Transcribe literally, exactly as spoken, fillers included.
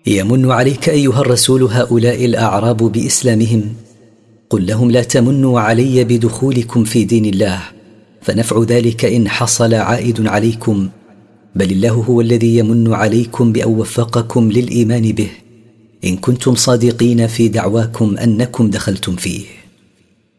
يمن عليك أيها الرسول هؤلاء الأعراب بإسلامهم، قل لهم لا تمنوا علي بدخولكم في دين الله، فنفع ذلك إن حصل عائد عليكم، بل الله هو الذي يمن عليكم بأن وفقكم للإيمان به إن كنتم صادقين في دعواكم أنكم دخلتم فيه.